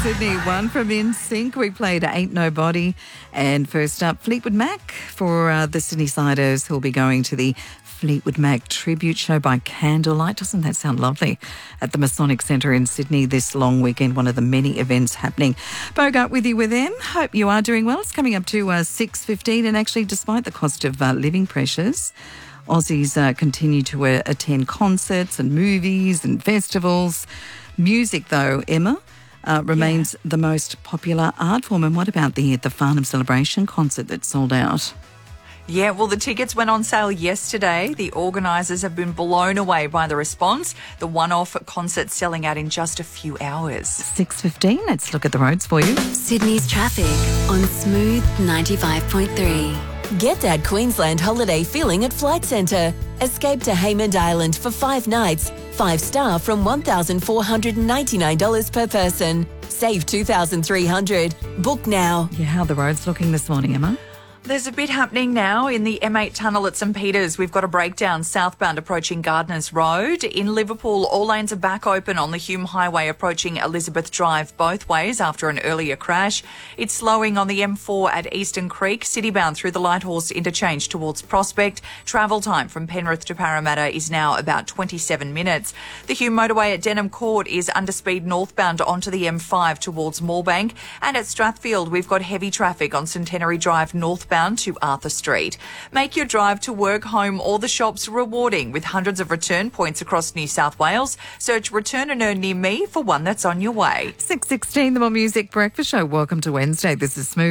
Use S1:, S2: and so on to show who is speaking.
S1: Sydney, one from NSYNC. We played Ain't Nobody. And first up, Fleetwood Mac for the Sydney Siders who'll be going to the Fleetwood Mac tribute show by candlelight. Doesn't that sound lovely? At the Masonic Centre in Sydney this long weekend, one of the many events happening. Bogart with you with them. Hope you are doing well. It's coming up to 6:15, and actually, despite the cost of living pressures, Aussies continue to attend concerts and movies and festivals. Music, though, Emma, remains the most popular art form. And what about the Farnham Celebration concert that sold out?
S2: Yeah, well, the tickets went on sale yesterday. The organisers have been blown away by the response. The one-off concert selling out in just a few hours.
S1: 6:15, let's look at the roads for you.
S3: Sydney's traffic on Smooth 95.3.
S4: Get that Queensland holiday feeling at Flight Centre. Escape to Haymond Island for 5 nights. 5-star from $1,499 per person. Save $2,300. Book now.
S1: Yeah, how are the roads looking this morning, Emma?
S2: There's a bit happening now in the M8 tunnel at St Peters. We've got a breakdown southbound approaching Gardners Road. In Liverpool, all lanes are back open on the Hume Highway approaching Elizabeth Drive both ways after an earlier crash. It's slowing on the M4 at Eastern Creek, citybound through the Lighthorse interchange towards Prospect. Travel time from Penrith to Parramatta is now about 27 minutes. The Hume motorway at Denham Court is under speed northbound onto the M5 towards Moorebank. And at Strathfield, we've got heavy traffic on Centenary Drive northbound to Arthur Street. Make your drive to work, home or the shops rewarding with hundreds of return points across New South Wales. Search Return and Earn near me for one that's on your way.
S1: 6:16, the More Music Breakfast Show. Welcome to Wednesday. This is Smooth.